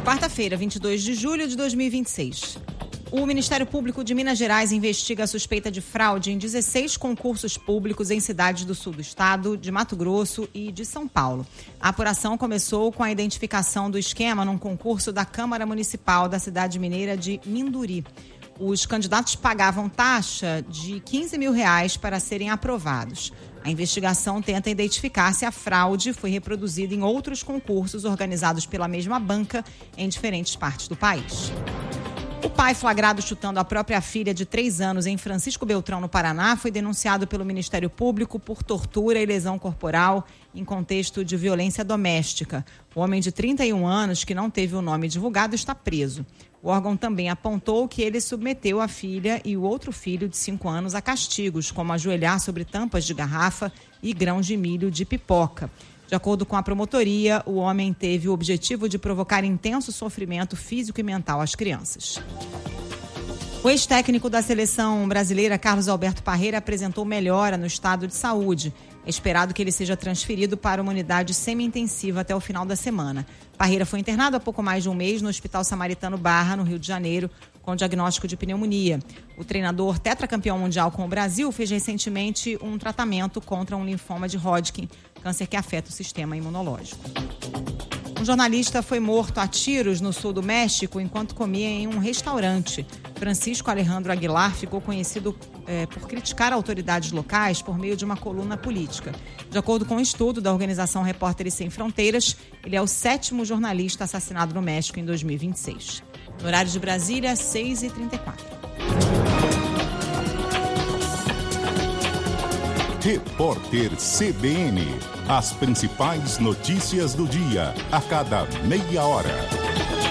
Quarta-feira, 22 de julho de 2026. O Ministério Público de Minas Gerais investiga a suspeita de fraude em 16 concursos públicos em cidades do sul do estado, de Mato Grosso e de São Paulo. A apuração começou com a identificação do esquema num concurso da Câmara Municipal da cidade mineira de Minduri. Os candidatos pagavam taxa de R$15 mil para serem aprovados. A investigação tenta identificar se a fraude foi reproduzida em outros concursos organizados pela mesma banca em diferentes partes do país. O pai flagrado chutando a própria filha de 3 anos em Francisco Beltrão, no Paraná, foi denunciado pelo Ministério Público por tortura e lesão corporal em contexto de violência doméstica. O homem de 31 anos, que não teve o nome divulgado, está preso. O órgão também apontou que ele submeteu a filha e o outro filho de 5 anos a castigos, como ajoelhar sobre tampas de garrafa e grãos de milho de pipoca. De acordo com a promotoria, o homem teve o objetivo de provocar intenso sofrimento físico e mental às crianças. O ex-técnico da seleção brasileira, Carlos Alberto Parreira, apresentou melhora no estado de saúde. É esperado que ele seja transferido para uma unidade semi-intensiva até o final da semana. Parreira foi internado há pouco mais de um mês no Hospital Samaritano Barra, no Rio de Janeiro, com diagnóstico de pneumonia. O treinador tetracampeão mundial com o Brasil fez recentemente um tratamento contra um linfoma de Hodgkin, câncer que afeta o sistema imunológico. Um jornalista foi morto a tiros no sul do México enquanto comia em um restaurante. Francisco Alejandro Aguilar ficou conhecido por criticar autoridades locais por meio de uma coluna política. De acordo com um estudo da organização Repórteres Sem Fronteiras, ele é o 7º jornalista assassinado no México em 2026. No horário de Brasília, 6h34. Repórter CBN. As principais notícias do dia, a cada meia hora.